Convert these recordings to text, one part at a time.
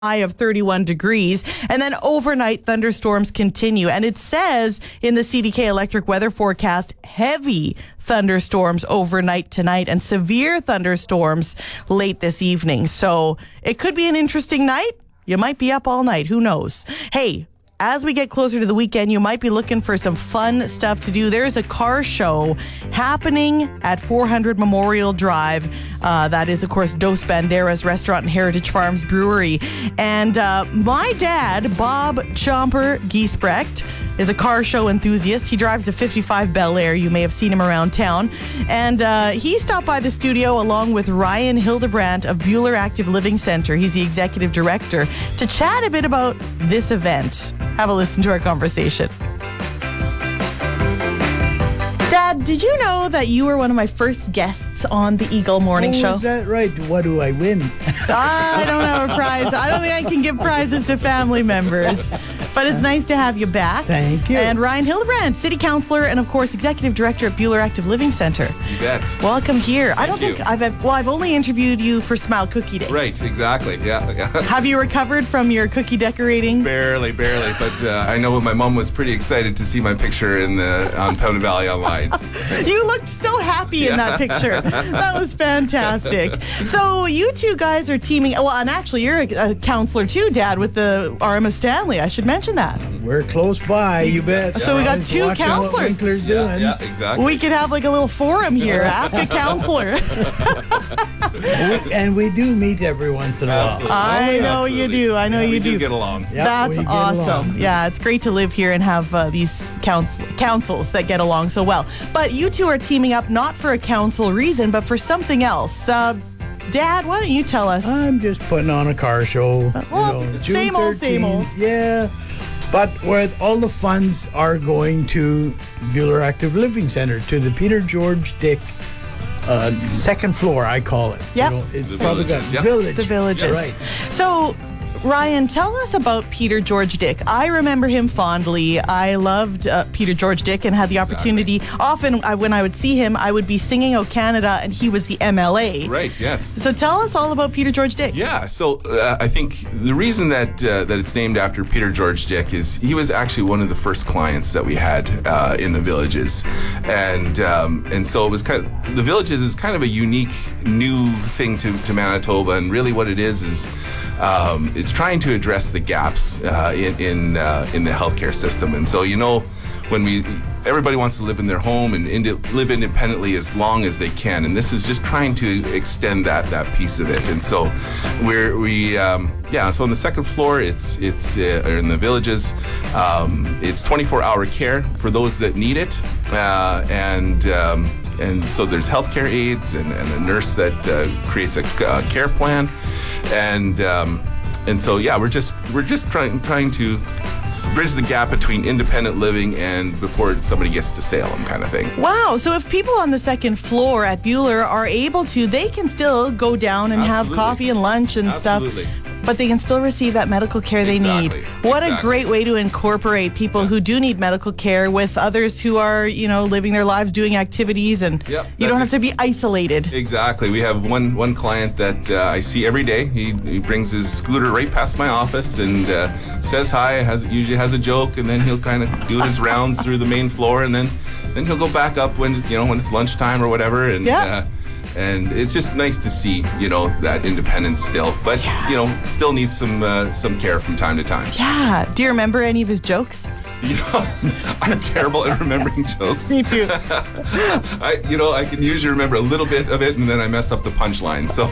high of 31 degrees. And then overnight thunderstorms continue. And it says in the CDK electric weather forecast, heavy thunderstorms overnight tonight and severe thunderstorms late this evening. So it could be an interesting night. You might be up all night. Who knows? Hey, as we get closer to the weekend, you might be looking for some fun stuff to do. There's a car show happening at 400 Memorial Drive. That is, of course, Dos Banderas Restaurant and Heritage Farms Brewery. And my dad, Bob Chomper Giesbrecht, is a car show enthusiast. He drives a 55 Bel Air. You may have seen him around town. And he stopped by the studio along with Ryan Hildebrandt of Buhler Active Living Center. He's the executive director, to chat a bit about this event. Have a listen to our conversation. Dad, did you know that you were one of my first guests on the Eagle Morning Show? Is that right? What do I win? I don't have a prize. I don't think I can give prizes to family members. But it's nice to have you back. Thank you. And Ryan Hildebrandt, City Councillor and, of course, Executive Director at Buhler Active Living Center. You bet. Welcome here. I don't Thank think I've only interviewed you for Smile Cookie Day. Right, exactly. Yeah. Have you recovered from your cookie decorating? Barely. But I know my mom was pretty excited to see my picture on Pembina Valley Online. You looked so happy in that picture. That was fantastic. So you two guys are teaming. Well, and actually, you're a counselor too, Dad, with the RMS Stanley. I should mention that. We're close by, you bet. So we got two watching counselors. What Winkler's doing. Yeah, exactly. We could have like a little forum here. Ask a counselor. And we do meet every once in a while. Absolutely. I know you do. I know you we do. get along. Yep, That's we get awesome. along. Yeah, it's great to live here and have these councils that get along so well. But you two are teaming up not for a council reason, but for something else. Dad, why don't you tell us? I'm just putting on a car show. Well, June same old, same 13th, old. Yeah. But where all the funds are going to Buhler Active Living Center, to the Peter George Dick second floor, I call it. Yep. It's The probably got Villages, yep. villages. The Villages. Right. So, Ryan, tell us about Peter George Dick. I remember him fondly. I loved Peter George Dick and had the opportunity. Often, when I would see him, I would be singing "O Canada," and he was the MLA. Right, yes. So tell us all about Peter George Dick. Yeah, so I think the reason that it's named after Peter George Dick is he was actually one of the first clients that we had in the Villages, and so it was the Villages is kind of a unique new thing to Manitoba, and really what it is it's trying to address the gaps in the healthcare system, and so when everybody wants to live in their home and live independently as long as they can, and this is just trying to extend that piece of it. And so so on the second floor, it's in the Villages, it's 24-hour care for those that need it, and so there's healthcare aides and a nurse that creates a care plan, and so we're just trying to bridge the gap between independent living and before somebody gets to Salem, kind of thing. Wow. So if people on the second floor at Buhler are able to, they can still go down and have coffee and lunch and Absolutely. stuff. But they can still receive that medical care they need. What a great way to incorporate people who do need medical care with others who are, living their lives, doing activities, and you don't have to be isolated. Exactly. We have one client that I see every day. He brings his scooter right past my office and says hi, usually has a joke, and then he'll kind of do his rounds through the main floor, and then he'll go back up when it's lunchtime or whatever, and and it's just nice to see, that independence still, but still needs some care from time to time. Yeah. Do you remember any of his jokes? I'm terrible at remembering jokes. Me too. I can usually remember a little bit of it, and then I mess up the punchline. So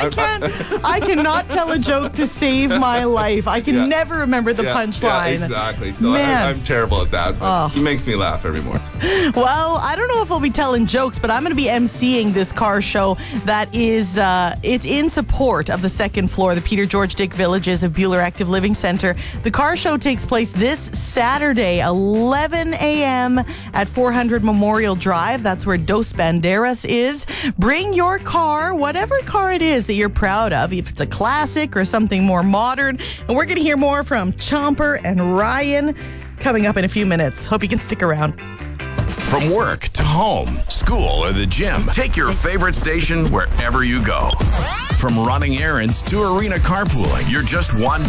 I cannot tell a joke to save my life. I can never remember the punchline. Yeah, exactly. So I'm terrible at that. But he makes me laugh every morning. Well, I don't know if I'll be telling jokes, but I'm going to be emceeing this car show that is it's in support of the second floor, the Peter George Dick Villages of Buhler Active Living Center. The car show takes place this Saturday, 11 a.m. at 400 Memorial Drive. That's where Dos Banderas is. Bring your car, whatever car it is that you're proud of, if it's a classic or something more modern. And we're going to hear more from Chomper and Ryan coming up in a few minutes. Hope you can stick around. From work to home, school, or the gym, take your favorite station wherever you go. From running errands to arena carpooling, you're just one